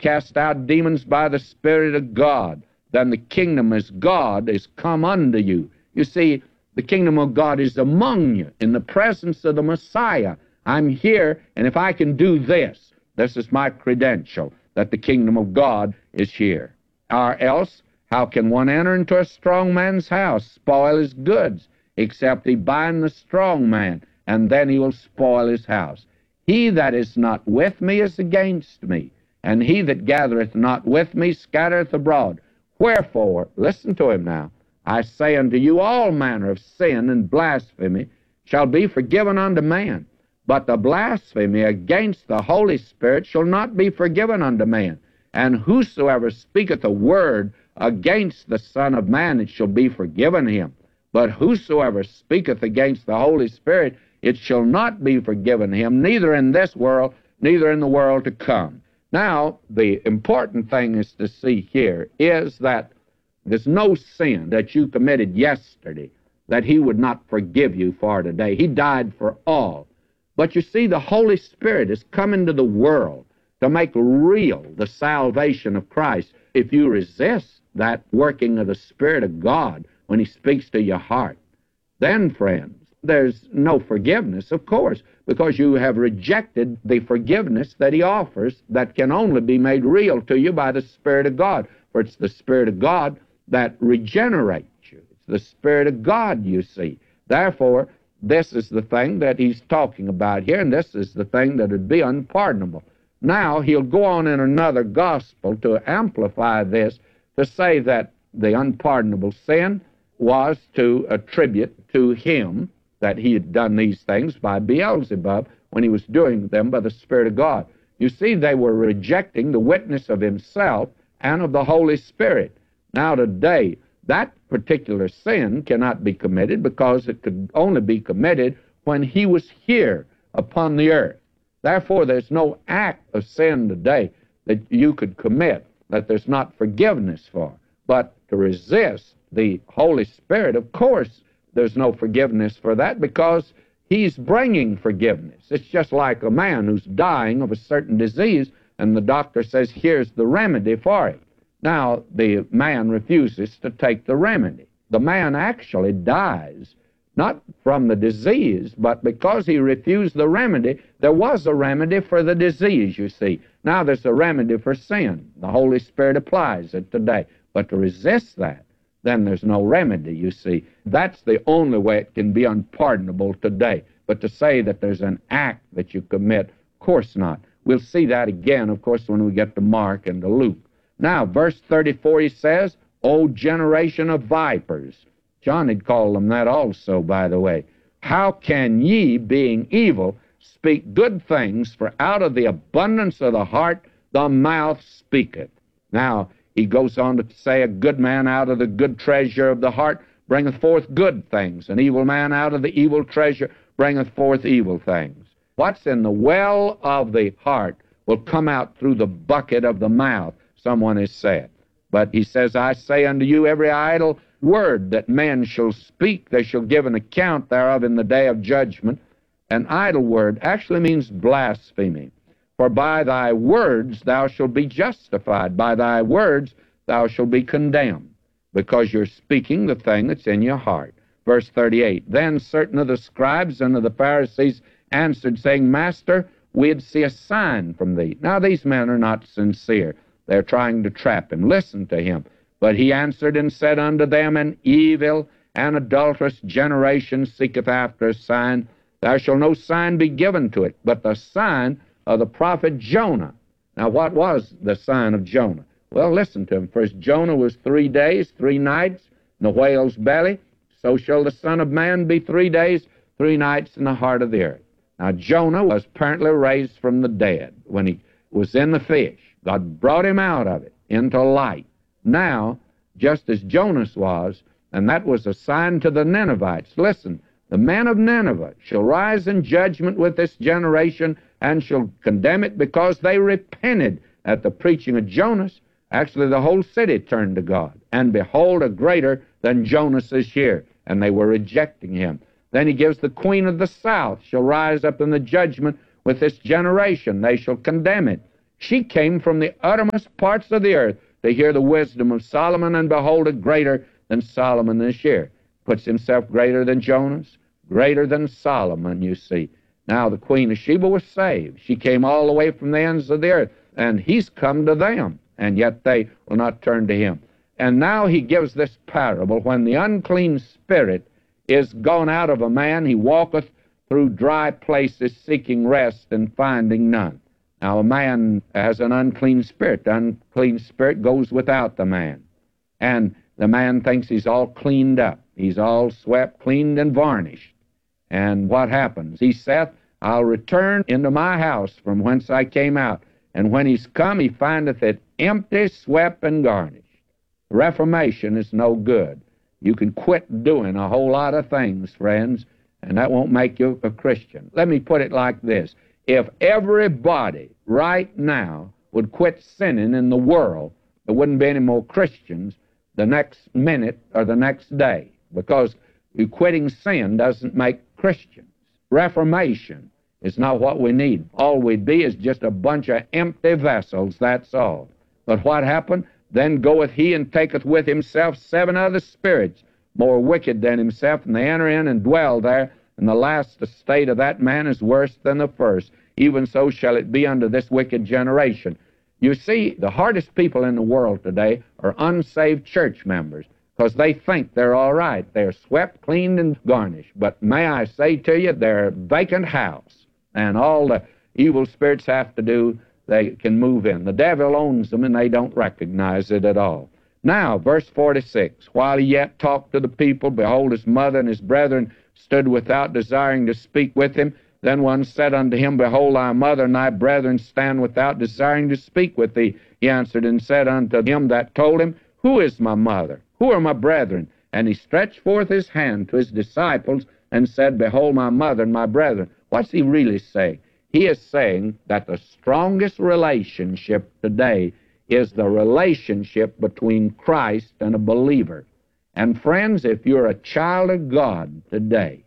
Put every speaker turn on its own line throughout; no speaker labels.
cast out demons by the Spirit of God, then the kingdom as God is come unto you. You see, the kingdom of God is among you in the presence of the Messiah. I'm here, and if I can do this, this is my credential, that the kingdom of God is here. Or else, how can one enter into a strong man's house, spoil his goods, except he bind the strong man, and then he will spoil his house? He that is not with me is against me, and he that gathereth not with me scattereth abroad. Wherefore, listen to him now, I say unto you, all manner of sin and blasphemy shall be forgiven unto man, but the blasphemy against the Holy Spirit shall not be forgiven unto man. And whosoever speaketh a word against the Son of Man, it shall be forgiven him. But whosoever speaketh against the Holy Spirit, it shall not be forgiven him, neither in this world, neither in the world to come. Now, the important thing is to see here is that there's no sin that you committed yesterday that he would not forgive you for today. He died for all. But you see, the Holy Spirit has come into the world to make real the salvation of Christ. If you resist that working of the Spirit of God when he speaks to your heart, then, friends, there's no forgiveness, of course, because you have rejected the forgiveness that he offers that can only be made real to you by the Spirit of God. For it's the Spirit of God that regenerates you. It's the Spirit of God, you see. Therefore, this is the thing that he's talking about here, and this is the thing that would be unpardonable. Now, he'll go on in another gospel to amplify this, to say that the unpardonable sin was to attribute to him that he had done these things by Beelzebub when he was doing them by the Spirit of God. You see, they were rejecting the witness of himself and of the Holy Spirit. Now, today, that particular sin cannot be committed because it could only be committed when he was here upon the earth. Therefore, there's no act of sin today that you could commit that there's not forgiveness for. But to resist the Holy Spirit, of course, there's no forgiveness for that because he's bringing forgiveness. It's just like a man who's dying of a certain disease, and the doctor says, here's the remedy for it. Now, the man refuses to take the remedy. The man actually dies, not from the disease, but because he refused the remedy. There was a remedy for the disease, you see. Now there's a remedy for sin. The Holy Spirit applies it today. But to resist that, then there's no remedy, you see. That's the only way it can be unpardonable today. But to say that there's an act that you commit, of course not. We'll see that again, of course, when we get to Mark and to Luke. Now, verse 34, he says, O generation of vipers. John had called them that also, by the way. How can ye, being evil, speak good things? For out of the abundance of the heart the mouth speaketh. Now, he goes on to say, a good man out of the good treasure of the heart bringeth forth good things. An evil man out of the evil treasure bringeth forth evil things. What's in the well of the heart will come out through the bucket of the mouth, someone has said. But he says, I say unto you, every idle word that men shall speak, they shall give an account thereof in the day of judgment. An idle word actually means blasphemy. For by thy words thou shalt be justified. By thy words thou shalt be condemned, because you're speaking the thing that's in your heart. Verse 38, Then certain of the scribes and of the Pharisees answered, saying, Master, we'd see a sign from thee. Now these men are not sincere. They're trying to trap him. Listen to him. But he answered and said unto them, An evil and adulterous generation seeketh after a sign. There shall no sign be given to it, but the sign of the prophet Jonah. Now, what was the sign of Jonah? Well, listen to him. First, Jonah was 3 days, 3 nights in the whale's belly. So shall the Son of Man be 3 days, 3 nights in the heart of the earth. Now, Jonah was apparently raised from the dead when he was in the fish. God brought him out of it into light. Now, just as Jonas was, and that was a sign to the Ninevites. Listen, the men of Nineveh shall rise in judgment with this generation and shall condemn it because they repented at the preaching of Jonas. Actually, the whole city turned to God. And behold, a greater than Jonas is here. And they were rejecting him. Then he gives the queen of the south shall rise up in the judgment with this generation. They shall condemn it. She came from the uttermost parts of the earth to hear the wisdom of Solomon, and behold, a greater than Solomon this year. Puts himself greater than Jonas, greater than Solomon, you see. Now the Queen of Sheba was saved. She came all the way from the ends of the earth, and he's come to them, and yet they will not turn to him. And now he gives this parable. When the unclean spirit is gone out of a man, he walketh through dry places seeking rest and finding none. Now a man has an unclean spirit. The unclean spirit goes without the man. And the man thinks he's all cleaned up. He's all swept, cleaned, and varnished. And what happens? He saith, I'll return into my house from whence I came out. And when he's come, he findeth it empty, swept, and garnished. Reformation is no good. You can quit doing a whole lot of things, friends, and that won't make you a Christian. Let me put it like this. If everybody right now would quit sinning in the world, there wouldn't be any more Christians the next minute or the next day, because quitting sin doesn't make Christians. Reformation is not what we need. All we'd be is just a bunch of empty vessels, that's all. But what happened? Then goeth he and taketh with himself 7 other spirits, more wicked than himself, and they enter in and dwell there, and the last estate of that man is worse than the first. Even so shall it be unto this wicked generation. You see, the hardest people in the world today are unsaved church members, because they think they're all right. They're swept, cleaned, and garnished. But may I say to you, they're a vacant house, and all the evil spirits have to do, they can move in. The devil owns them, and they don't recognize it at all. Now, verse 46, while he yet talked to the people, behold, his mother and his brethren stood without, desiring to speak with him. Then one said unto him, behold, thy mother and thy brethren stand without, desiring to speak with thee. He answered and said unto him that told him, who is my mother? Who are my brethren? And he stretched forth his hand to his disciples and said, behold, my mother and my brethren. What's he really saying? He is saying that the strongest relationship today is the relationship between Christ and a believer. And friends, if you're a child of God today,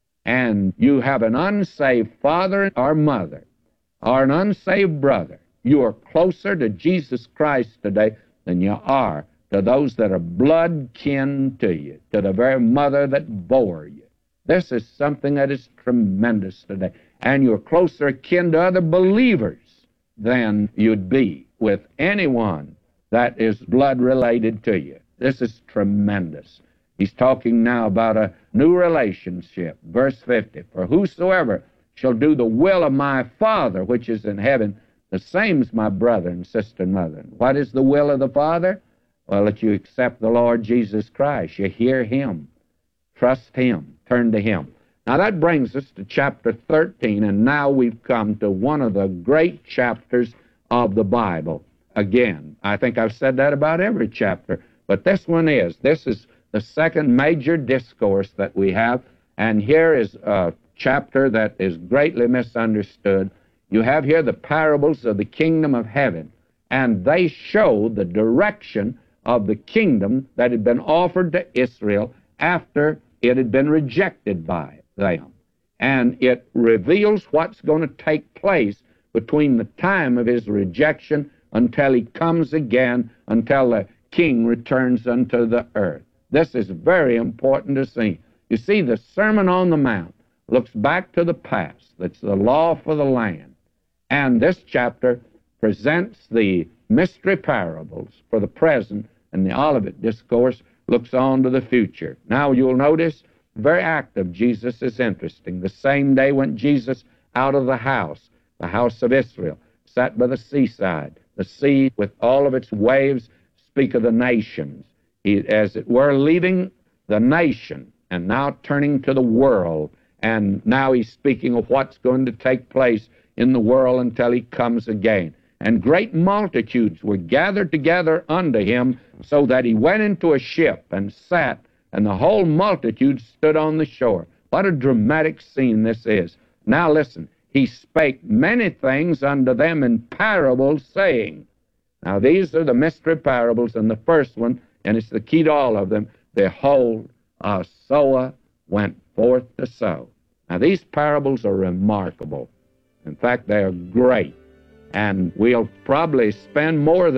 and you have an unsaved father or mother, or an unsaved brother, you are closer to Jesus Christ today than you are to those that are blood kin to you, to the very mother that bore you. This is something that is tremendous today. And you're closer kin to other believers than you'd be with anyone that is blood related to you. This is tremendous. He's talking now about a new relationship. Verse 50, for whosoever shall do the will of my Father which is in heaven, the same is my brother and sister and mother. What is the will of the Father? Well, that you accept the Lord Jesus Christ. You hear him, trust him, turn to him. Now that brings us to chapter 13, and now we've come to one of the great chapters of the Bible. Again, I think I've said that about every chapter, but this one is. This is the second major discourse that we have, and here is a chapter that is greatly misunderstood. You have here the parables of the kingdom of heaven, and they show the direction of the kingdom that had been offered to Israel after it had been rejected by them. And it reveals what's going to take place between the time of his rejection until he comes again, until the king returns unto the earth. This is very important to see. You see, the Sermon on the Mount looks back to the past. That's the law for the land. And this chapter presents the mystery parables for the present, and the Olivet Discourse looks on to the future. Now you'll notice the very act of Jesus is interesting. The same day went Jesus out of the house of Israel, sat by the seaside. The sea with all of its waves speak of the nations. He, as it were, leaving the nation and now turning to the world. And now he's speaking of what's going to take place in the world until he comes again. And great multitudes were gathered together unto him, so that he went into a ship and sat, and the whole multitude stood on the shore. What a dramatic scene this is. Now listen, he spake many things unto them in parables, saying. Now these are the mystery parables, and the first one, and it's the key to all of them, behold, a sower went forth to sow. Now these parables are remarkable. In fact, they are great. and we'll probably spend more